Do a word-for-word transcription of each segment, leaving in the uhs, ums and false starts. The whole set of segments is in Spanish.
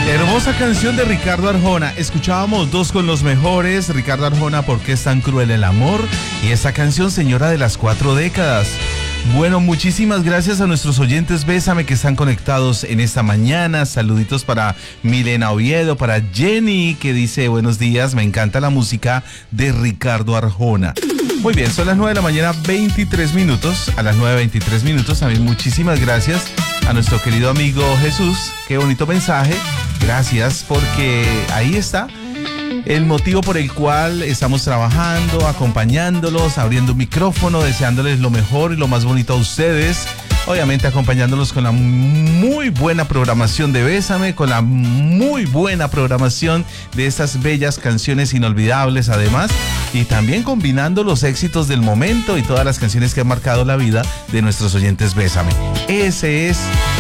Hermosa canción de Ricardo Arjona. Escuchábamos Dos con los Mejores. Ricardo Arjona, ¿por qué es tan cruel el amor? Y esta canción, Señora de las Cuatro Décadas. Bueno, muchísimas gracias a nuestros oyentes Bésame que están conectados en esta mañana. Saluditos para Milena Oviedo, para Jenny que dice buenos días, me encanta la música de Ricardo Arjona. Muy bien, son las nueve de la mañana, veintitrés minutos. A las nueve veintitrés minutos también muchísimas gracias a nuestro querido amigo Jesús. Qué bonito mensaje. Gracias porque ahí está el motivo por el cual estamos trabajando, acompañándolos, abriendo un micrófono, deseándoles lo mejor y lo más bonito a ustedes. Obviamente acompañándolos con la muy buena programación de Bésame, con la muy buena programación de estas bellas canciones inolvidables además, y también combinando los éxitos del momento y todas las canciones que han marcado la vida de nuestros oyentes Bésame. Ese es,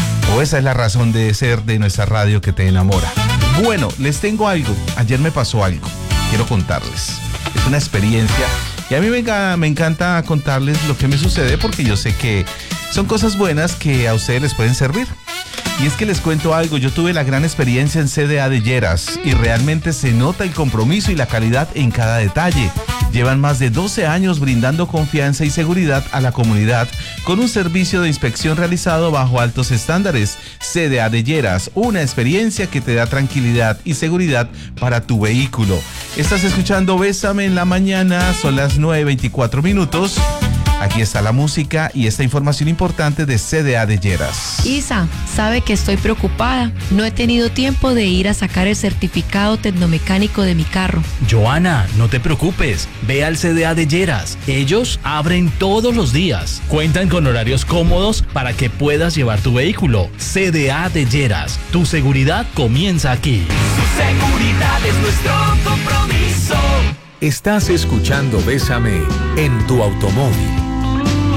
o esa es la razón de ser de nuestra radio que te enamora. Bueno, les tengo algo. Ayer me pasó algo. Quiero contarles. Es una experiencia y a mí me, me encanta contarles lo que me sucede porque yo sé que son cosas buenas que a ustedes les pueden servir. Y es que les cuento algo, yo tuve la gran experiencia en C D A de Lleras y realmente se nota el compromiso y la calidad en cada detalle. Llevan más de doce años brindando confianza y seguridad a la comunidad con un servicio de inspección realizado bajo altos estándares. C D A de Lleras, una experiencia que te da tranquilidad y seguridad para tu vehículo. Estás escuchando Bésame en la mañana, son las nueve veinticuatro minutos. Aquí está la música y esta información importante de C D A de Lleras. Isa, sabe que estoy preocupada. No he tenido tiempo de ir a sacar el certificado tecnomecánico de mi carro. Joana, no te preocupes. Ve al C D A de Lleras. Ellos abren todos los días. Cuentan con horarios cómodos para que puedas llevar tu vehículo. C D A de Lleras. Tu seguridad comienza aquí. Su seguridad es nuestro compromiso. Estás escuchando Bésame en tu automóvil.